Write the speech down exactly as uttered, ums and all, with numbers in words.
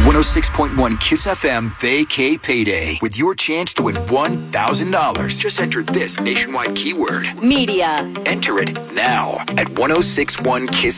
one oh six point one Kiss F M Vacay Payday with your chance to win one thousand dollars. Just enter this nationwide keyword. Media. Enter it now at ten sixty-one Kiss